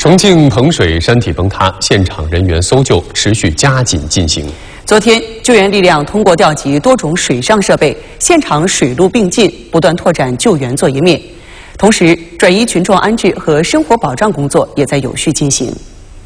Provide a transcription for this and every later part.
重庆彭水山体崩塌，现场人员搜救持续加紧进行。 昨天，救援力量通过调集多种水上设备，现场水陆并进，不断拓展救援作业面。同时，转移群众安置和生活保障工作也在有序进行。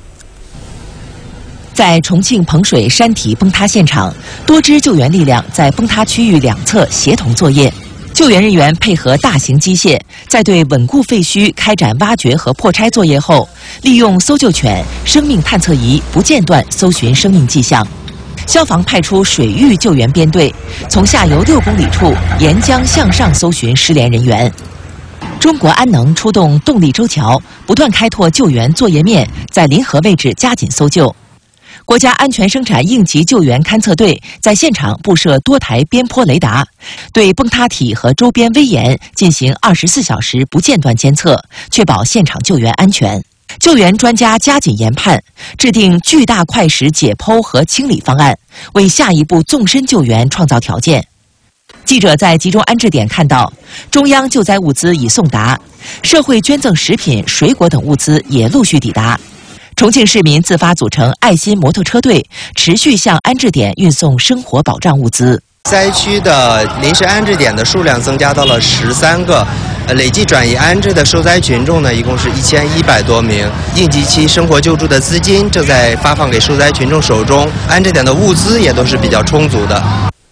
在重庆彭水山体崩塌现场，多支救援力量在崩塌区域两侧协同作业。救援人员配合大型机械，在对稳固废墟开展挖掘和破拆作业后，利用搜救犬、生命探测仪不间断搜寻生命迹象。消防派出水域救援编队，从下游6公里处沿江向上搜寻失联人员。中国安能出动动力舟桥，不断开拓救援作业面，在临河位置加紧搜救。国家安全生产应急救援勘测队在现场布设多台边坡雷达，对崩塌体和周边危岩进行24小时不间断监测，确保现场救援安全。救援专家加紧研判，制定巨大块石解剖和清理方案，为下一步纵深救援创造条件。记者在集中安置点看到，中央救灾物资已送达，社会捐赠食品、水果等物资也陆续抵达。重庆市民自发组成爱心摩托车队，持续向安置点运送生活保障物资。 灾区的临时安置点的数量增加到了13个，累计转移安置的受灾群众呢，一共是1100多名。应急期生活救助的资金正在发放给受灾群众手中，安置点的物资也都是比较充足的。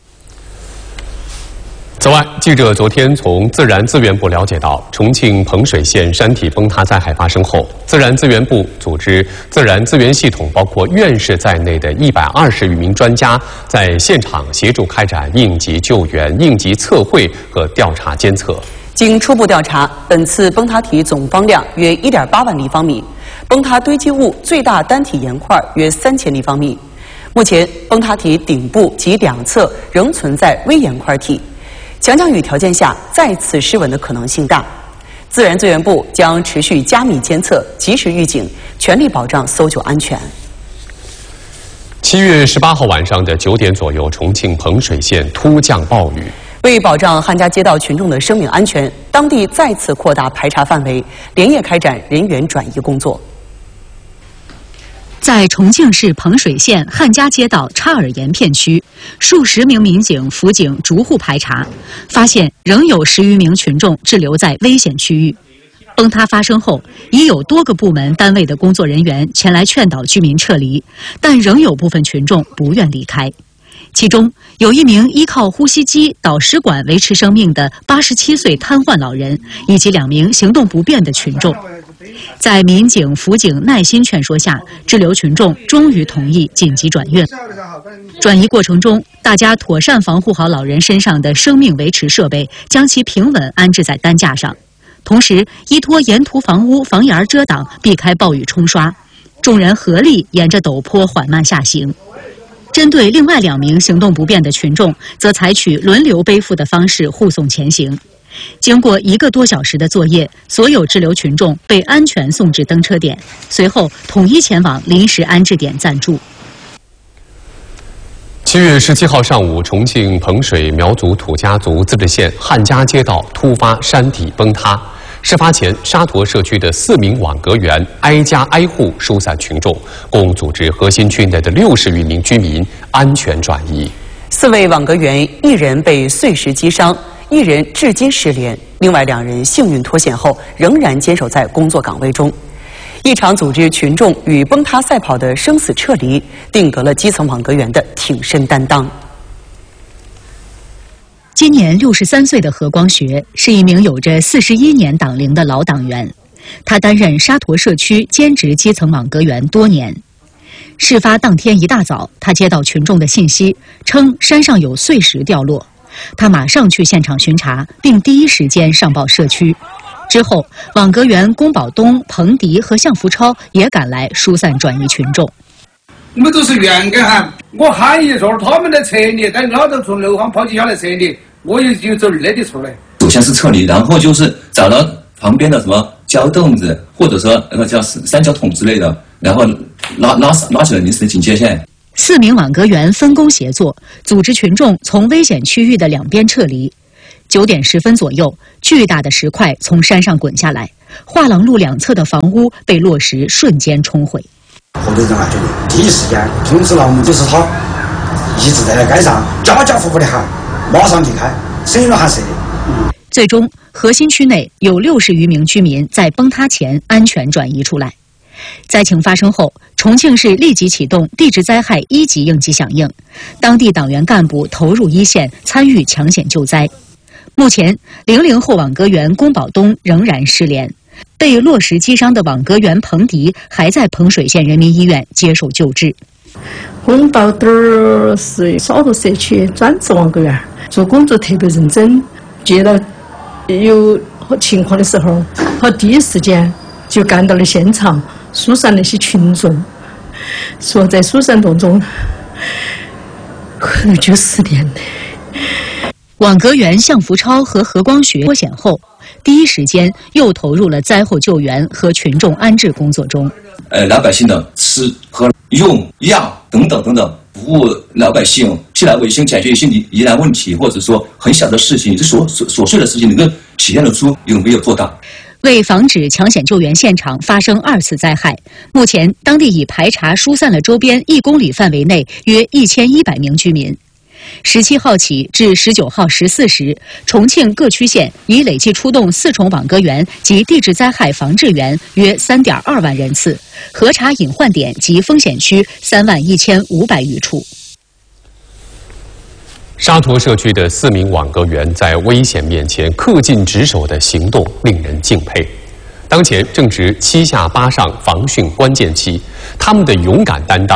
此外，记者昨天从自然资源部了解到，重庆彭水县山体崩塌灾害发生后，自然资源部组织自然资源系统包括院士在内的120余名专家，在现场协助开展应急救援、应急测绘和调查监测。 经初步调查，本次崩塌体总方量约1.8万立方米，崩塌堆积物最大单体岩块约3000立方米。目前，崩塌体顶部及两侧仍存在微岩块体。强降雨条件下再次失稳的可能性大，自然资源部将持续加密监测，及时预警，全力保障搜救安全。 7月18号晚上的9点左右，重庆彭水县突降暴雨。 为保障汉家街道群众的生命安全，当地再次扩大排查范围，连夜开展人员转移工作。 在重庆市彭水县汉家街道叉尔岩片区，数十名民警、辅警逐户排查，发现仍有10余名群众滞留在危险区域。崩塌发生后，已有多个部门单位的工作人员前来劝导居民撤离，但仍有部分群众不愿离开。其中有一名依靠呼吸机、导食管维持生命的87岁瘫痪老人，以及2名行动不便的群众。在民警、辅警耐心劝说下，滞留群众终于同意紧急转运。转移过程中，大家妥善防护好老人身上的生命维持设备，将其平稳安置在担架上，同时依托沿途房屋房檐遮挡，避开暴雨冲刷。众人合力沿着陡坡缓慢下行。针对另外2名行动不便的群众，则采取轮流背负的方式护送前行。经过1个多小时的作业，所有滞留群众被安全送至登车点，随后统一前往临时安置点暂住。 7月17号上午，重庆彭水苗族土家族自治县汉家街道突发山体崩塌。事发前，沙坨社区的4名网格员挨家挨户疏散群众，共组织核心区内的60余名居民安全转移。 4位网格员1人被碎石击伤，1人至今失联，另外2人幸运脱险后仍然坚守在工作岗位中。一场组织群众与崩塌赛跑的生死撤离，定格了基层网格员的挺身担当。 今年63岁的何光学是一名有着41年党龄的老党员，他担任沙坨社区兼职基层网格员多年。事发当天一大早，他接到群众的信息，称山上有碎石掉落。他马上去现场巡查，并第一时间上报社区。之后，网格员龚宝东、彭迪和向福超也赶来疏散转移群众。 我们都是员工哈，我喊一声，他们来撤离，但老早从楼上跑起下来撤离，我也就走那里出来。 首先是撤离，然后就是找到旁边的什么胶凳子，或者说那个叫三角桶之类的，然后拉起了临时的警戒线。4名网格员分工协作，组织群众从危险区域的2边撤离。 9点10分左右，巨大的石块从山上滚下来，画廊路两侧的房屋被落石瞬间冲毁。 后头人啊，就第一时间通知了我们警司塔，一直在街上家家户户的喊，马上离开，声音喊谁的。 最终，核心区内有60余名居民在崩塌前安全转移出来。灾情发生后，重庆市立即启动地质灾害1级应急响应，当地党员干部投入一线参与抢险救灾。目前，00后网格员龚宝东仍然失联，被落石击伤的网格员彭迪还在彭水县人民医院接受救治。 龚宝东是少数社区专职网格员，做工作特别认真，接到有情况的时候，他第一时间就赶到了现场，疏散那些群众。说在疏散当中，可能就失联了。 网格员向福超和何光学脱险后，第一时间又投入了灾后救援和群众安置工作中。 老百姓的吃喝用药等等等等，服务老百姓替来卫生，解决一些疑难问题，或者说很小的事情，这琐碎的事情，能够体现得出有没有做到。 为防止抢险救援现场发生2次灾害，目前当地已排查疏散了周边1公里范围内约1100名居民。17号起至19号14时，重庆各区县已累计出动4重网格员及地质灾害防治员约3.2万人次，核查隐患点及风险区31500余处。 沙坨社区的4名网格员在危险面前恪尽职守的行动令人敬佩。当前正值7下8上防汛关键期，他们的勇敢担当